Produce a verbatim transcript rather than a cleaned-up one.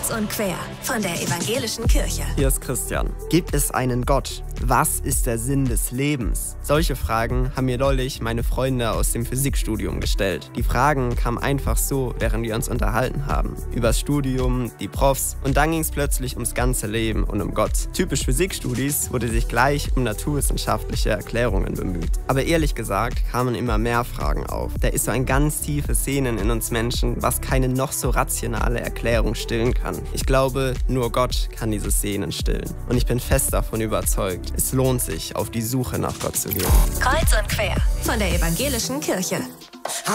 Kreuz und quer von der Evangelischen Kirche. Hier ist Christian. Gibt es einen Gott? Was ist der Sinn des Lebens? Solche Fragen haben mir neulich meine Freunde aus dem Physikstudium gestellt. Die Fragen kamen einfach so, während wir uns unterhalten haben. Übers Studium, die Profs und dann ging es plötzlich ums ganze Leben und um Gott. Typisch Physikstudis wurde sich gleich um naturwissenschaftliche Erklärungen bemüht. Aber ehrlich gesagt kamen immer mehr Fragen auf. Da ist so ein ganz tiefes Sehnen in uns Menschen, was keine noch so rationale Erklärung stillen kann. Ich glaube, nur Gott kann dieses Sehnen stillen. Und ich bin fest davon überzeugt, es lohnt sich, auf die Suche nach Gott zu gehen. Kreuz und quer von der Evangelischen Kirche.